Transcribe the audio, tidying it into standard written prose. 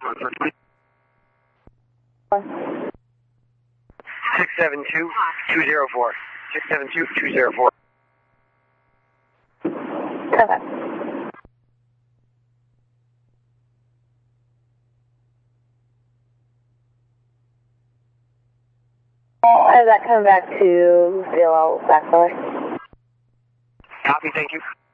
672-204. 672-204. Okay. Has that come back to zero backfiller? Copy, thank you.